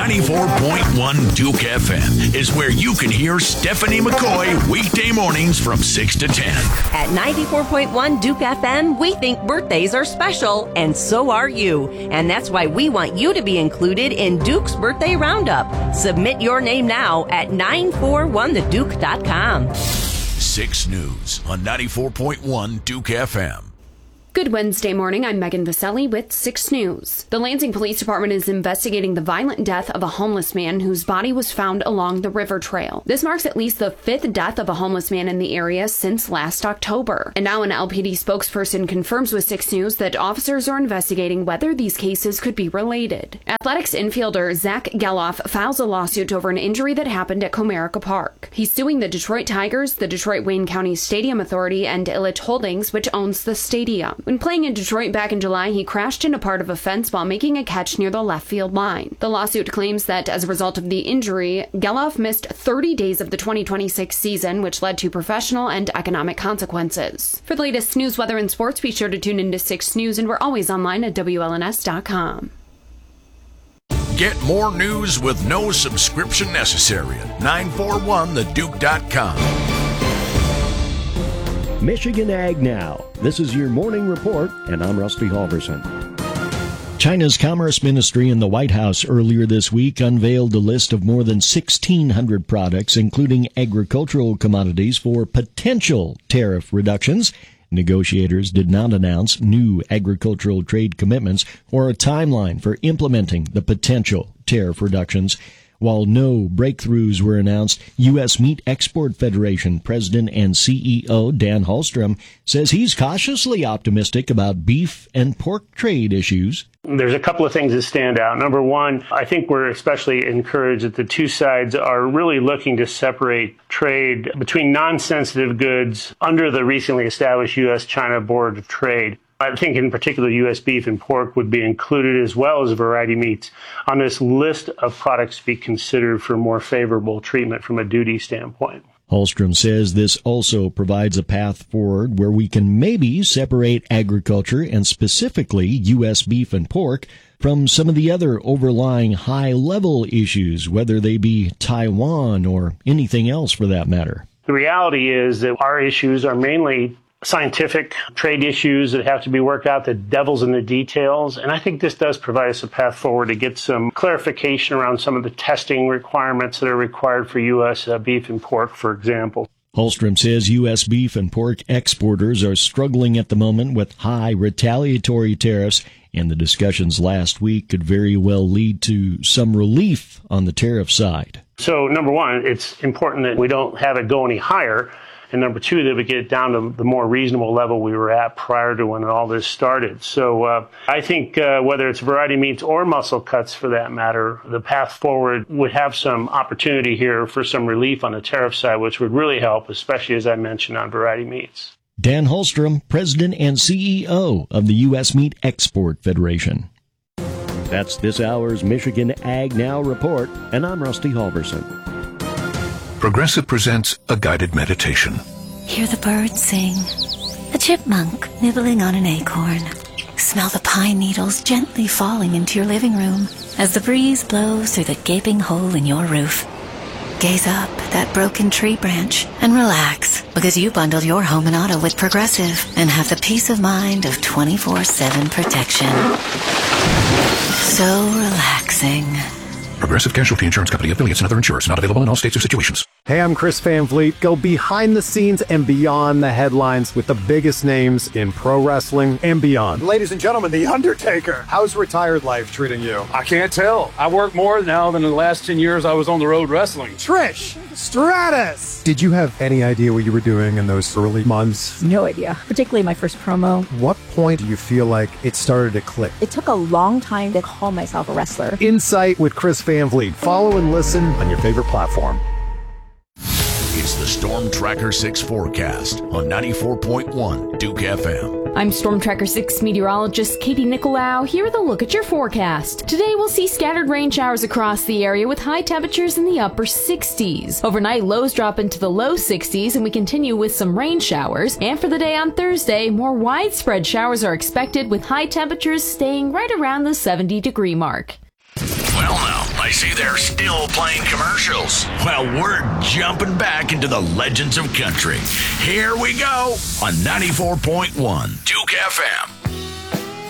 94.1 Duke FM is where you can hear Stephanie McCoy weekday mornings from 6 to 10. At 94.1 Duke FM, we think birthdays are special, and so are you. And that's why we want you to be included in Duke's Birthday Roundup. Submit your name now at 941theduke.com. 6 News on 94.1 Duke FM. Good Wednesday morning. I'm Megan Vaselli with 6 News. The Lansing Police Department is investigating the violent death of a homeless man whose body was found along the river trail. This marks at least the 5th death of a homeless man in the area since last October. And now an LPD spokesperson confirms with 6 News that officers are investigating whether these cases could be related. Athletics infielder Zach Geloff files a lawsuit over an injury that happened at Comerica Park. He's suing the Detroit Tigers, the Detroit Wayne County Stadium Authority, and Ilitch Holdings, which owns the stadium. When playing in Detroit back in July, he crashed into part of a fence while making a catch near the left field line. The lawsuit claims that as a result of the injury, Geloff missed 30 days of the 2026 season, which led to professional and economic consequences. For the latest news, weather, and sports, be sure to tune into 6 News, and we're always online at WLNS.com. Get more news with no subscription necessary at 941theduke.com. Michigan Ag Now. This is your morning report, and I'm Rusty Halverson. China's Commerce Ministry in the White House earlier this week unveiled a list of more than 1,600 products, including agricultural commodities, for potential tariff reductions. Negotiators did not announce new agricultural trade commitments or a timeline for implementing the potential tariff reductions. While no breakthroughs were announced, U.S. Meat Export Federation President and CEO Dan Hallstrom says he's cautiously optimistic about beef and pork trade issues. There's a couple of things that stand out. Number one, I think we're especially encouraged that the two sides are really looking to separate trade between non-sensitive goods under the recently established U.S.-China Board of Trade. I think in particular U.S. beef and pork would be included, as well as variety meats, on this list of products to be considered for more favorable treatment from a duty standpoint. Hallstrom says this also provides a path forward where we can maybe separate agriculture, and specifically U.S. beef and pork, from some of the other overlying high-level issues, whether they be Taiwan or anything else for that matter. The reality is that our issues are mainly scientific trade issues that have to be worked out. The devil's in the details. And I think this does provide us a path forward to get some clarification around some of the testing requirements that are required for U.S. Beef and pork, for example. Hallstrom says U.S. beef and pork exporters are struggling at the moment with high retaliatory tariffs, and the discussions last week could very well lead to some relief on the tariff side. So, number one, it's important that we don't have it go any higher. And number two, that we get it down to the more reasonable level we were at prior to when all this started. So I think whether it's variety meats or muscle cuts for that matter, the path forward would have some opportunity here for some relief on the tariff side, which would really help, especially as I mentioned on variety meats. Dan Hallstrom, President and CEO of the U.S. Meat Export Federation. That's this hour's Michigan Ag Now report, and I'm Rusty Halverson. Progressive presents a guided meditation. Hear the birds sing, a chipmunk nibbling on an acorn. Smell the pine needles gently falling into your living room as the breeze blows through the gaping hole in your roof. Gaze up at that broken tree branch and relax, because you bundled your home and auto with Progressive and have the peace of mind of 24/7 protection. So relaxing. Progressive Casualty Insurance Company, affiliates, and other insurers. Not available in all states or situations. Hey, I'm Chris Van Vliet. Go behind the scenes and beyond the headlines with the biggest names in pro wrestling and beyond. Ladies and gentlemen, The Undertaker. How's retired life treating you? I can't tell. I work more now than in the last 10 years I was on the road wrestling. Trish Stratus. Did you have any idea what you were doing in those early months? No idea, particularly my first promo. What point do you feel like it started to click? It took a long time to call myself a wrestler. Insight with Chris Van Vliet. Follow and listen on your favorite platform. It's the Storm Tracker 6 forecast on 94.1 Duke FM. I'm Storm Tracker 6 meteorologist Katie Nicolau, here with a look at your forecast. Today we'll see scattered rain showers across the area with high temperatures in the upper 60s. Overnight, lows drop into the low 60s and we continue with some rain showers. And for the day on Thursday, more widespread showers are expected with high temperatures staying right around the 70-degree mark. Well now, I see they're still playing commercials. Well, we're jumping back into the legends of country. Here we go on 94.1 Duke FM.